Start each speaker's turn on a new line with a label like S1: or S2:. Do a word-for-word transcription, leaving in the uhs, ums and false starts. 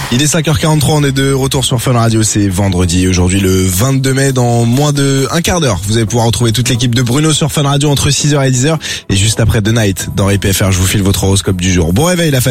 S1: Il est cinq heures quarante-trois, on est de retour sur Fun Radio, c'est vendredi, aujourd'hui le vingt-deux mai, dans moins de un quart d'heure. Vous allez pouvoir retrouver toute l'équipe de Bruno sur Fun Radio entre six heures et dix heures, et juste après The Night dans R P F R, je vous file votre horoscope du jour. Bon réveil la famille.